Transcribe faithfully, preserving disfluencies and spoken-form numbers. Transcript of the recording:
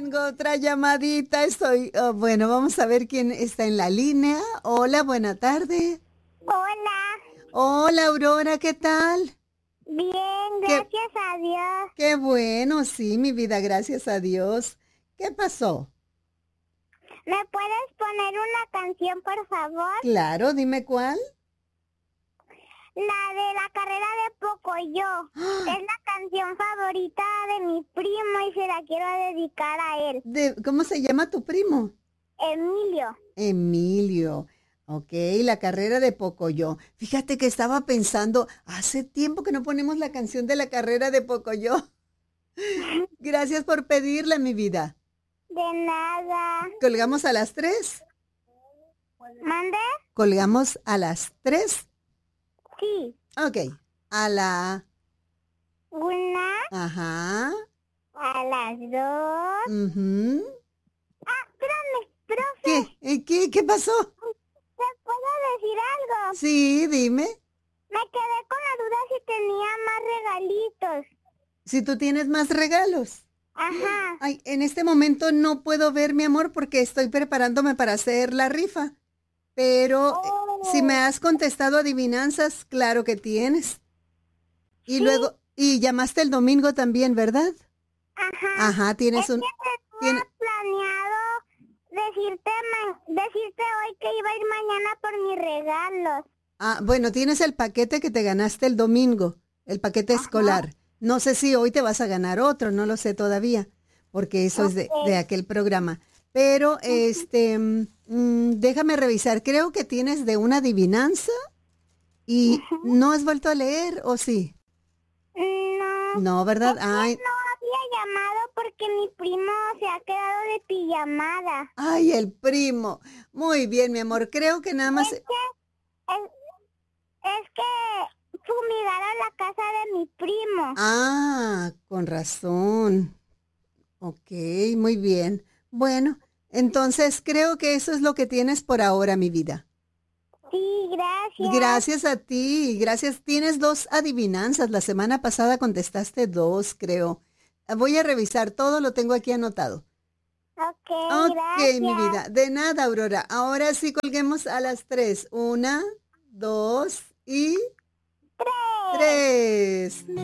tengo otra llamadita. Estoy, oh, bueno, vamos a ver quién está en la línea. Hola, buena tarde. Hola, Hola, Aurora, ¿qué tal? bien, Qué, gracias a Dios. qué bueno, sí, mi vida, gracias a Dios. ¿Qué pasó? ¿Me puedes poner una canción, por favor? Claro, dime cuál. La de la carrera de Pocoyo. Es la canción favorita de mi primo y se la quiero dedicar a él. De, ¿cómo se llama tu primo? Emilio. Emilio. Ok, la carrera de Pocoyo. Fíjate que estaba pensando, hace tiempo que no ponemos la canción de la carrera de Pocoyo. Gracias por pedirla, mi vida. De nada. ¿Colgamos a las tres? ¿Mande? ¿Colgamos a las tres? Sí. Ok. A la... Una, Ajá. a las dos. ujú. Ah, espérame, profe. ¿Qué? ¿Eh, ¿Qué? ¿Qué pasó? ¿Te puedo decir algo? Sí, dime. Me quedé con la duda si tenía más regalitos. Si tú tienes más regalos. Ajá. Ay, en este momento no puedo ver, mi amor, porque estoy preparándome para hacer la rifa. Pero eh, si me Oh. has contestado adivinanzas, claro que tienes. Y Sí. luego, y llamaste el domingo también, ¿verdad? Ajá. Ajá, Es tienes que un... tenía Tiene, planeado decirte, ma- decirte hoy que iba a ir mañana por mis regalos. ah, bueno, tienes el paquete que te ganaste el domingo, el paquete Ajá. escolar. No sé si hoy te vas a ganar otro, no lo sé todavía, porque eso es de, de Ok. aquel programa. Pero, Ujú. este, mm, mm, déjame revisar, creo que tienes de una adivinanza y Ujú. no has vuelto a leer, ¿o sí? No. No, ¿verdad? Es que Ay, no había llamado porque mi primo se ha quedado de pijamada. ay, el primo. Muy bien, mi amor, creo que nada más... Es que, es, es que fumigaron la casa de mi primo. Ah, con razón. Ok, muy bien. Bueno, entonces creo que eso es lo que tienes por ahora, mi vida. Sí, gracias. Gracias a ti, gracias. Tienes dos adivinanzas. La semana pasada contestaste dos, creo. Voy a revisar todo, lo tengo aquí anotado. Ok, Ok, mi gracias. vida. De nada, Aurora. Ahora sí colguemos a las tres. Una, dos y Tres. tres.